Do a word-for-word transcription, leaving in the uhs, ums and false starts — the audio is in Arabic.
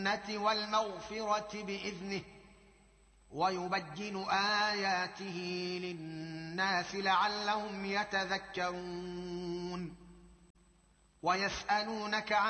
والمغفرة بإذنه ويبين آياته للناس لعلهم يتذكرون ويسألونك عن